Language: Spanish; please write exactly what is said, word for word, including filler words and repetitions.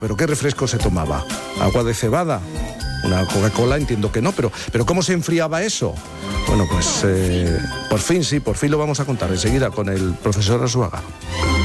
¿Pero qué refresco se tomaba? ¿Agua de cebada? Una Coca-Cola entiendo que no, pero, pero ¿cómo se enfriaba eso? Bueno, pues eh, por fin sí, por fin lo vamos a contar enseguida con el profesor Arzuaga.